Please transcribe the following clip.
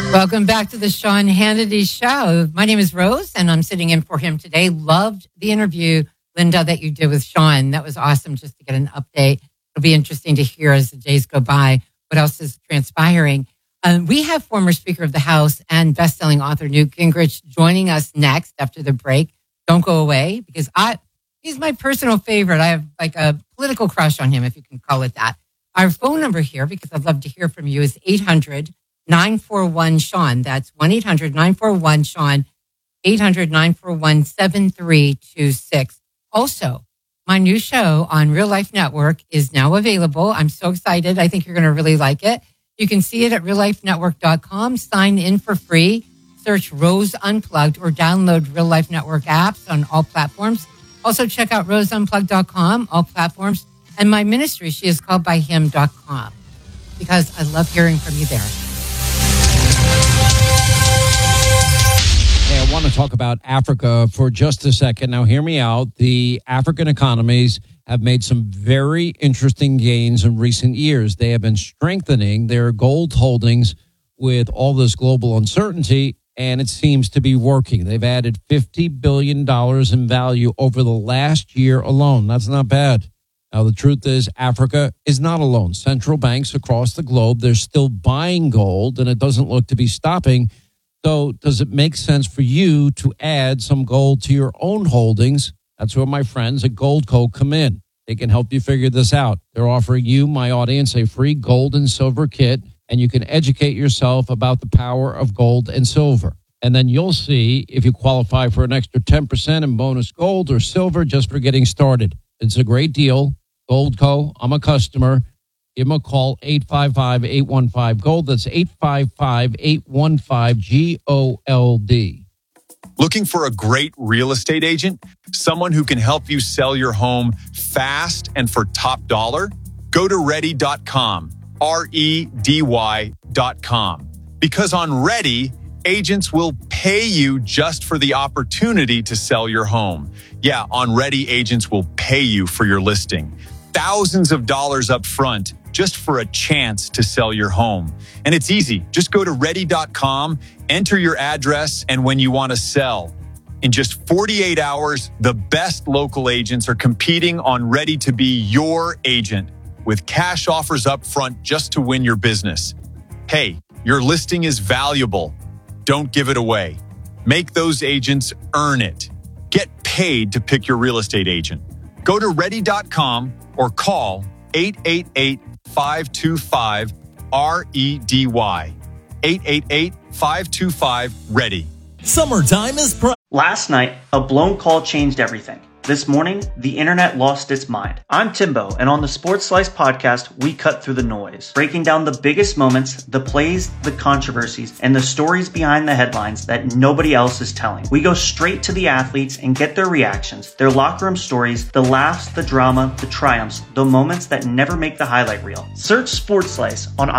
Welcome back to the Sean Hannity Show. My name is Rose, and I'm sitting in for him today. Loved the interview, Linda, that you did with Sean. That was awesome just to get an update. It'll be interesting to hear as the days go by what else is transpiring. We have former Speaker of the House and best-selling author Newt Gingrich joining us next after the break. Don't go away, because he's my personal favorite. I have like a political crush on him, if you can call it that. Our phone number here, because I'd love to hear from you, is 800-941-SEAN. That's 1-800-941-SEAN, 800-941-7326. Also, my new show on Real Life Network is now available. I'm so excited. I think you're going to really like it. You can see it at reallifenetwork.com. Sign in for free. Search Rose Unplugged or download Real Life Network apps on all platforms. Also, check out roseunplugged.com, all platforms. And my ministry, sheiscalledbyhim.com, because I love hearing from you there. Hey, I want to talk about Africa for just a second. Now, hear me out. The African economies have made some very interesting gains in recent years. They have been strengthening their gold holdings with all this global uncertainty, and it seems to be working. They've added $50 billion in value over the last year alone. That's not bad. Now, the truth is, Africa is not alone. Central banks across the globe, they're still buying gold, and it doesn't look to be stopping. So does it make sense for you to add some gold to your own holdings? That's where my friends at Goldco come in. They can help you figure this out. They're offering you, my audience, a free gold and silver kit, and you can educate yourself about the power of gold and silver. And then you'll see if you qualify for an extra 10% in bonus gold or silver just for getting started. It's a great deal. Goldco, I'm a customer. Give them a call, 855-815-GOLD. That's 855-815-GOLD. Looking for a great real estate agent? Someone who can help you sell your home fast and for top dollar? Go to ready.com, REDY.com. Because on Ready, agents will pay you just for the opportunity to sell your home. Yeah, on Ready, agents will pay you for your listing. Thousands of dollars up front just for a chance to sell your home. And it's easy. Just go to ready.com, enter your address, and when you want to sell. In just 48 hours, the best local agents are competing on Ready to be your agent with cash offers up front just to win your business. Hey, your listing is valuable. Don't give it away. Make those agents earn it. Get paid to pick your real estate agent. Go to ready.com or call 888-525-REDY. 888-525-READY. Summertime is Last night, a blown call changed everything. This morning, the internet lost its mind. I'm Timbo, and on the Sports Slice podcast, we cut through the noise, breaking down the biggest moments, the plays, the controversies, and the stories behind the headlines that nobody else is telling. We go straight to the athletes and get their reactions, their locker room stories, the laughs, the drama, the triumphs, the moments that never make the highlight reel. Search Sports Slice on